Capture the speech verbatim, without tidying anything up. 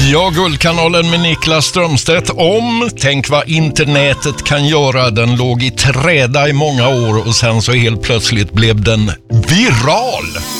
Ja, Guldkanalen med Niklas Strömstedt om Tänk vad internetet kan göra. Den låg i träda i många år och sen så helt plötsligt blev den viral.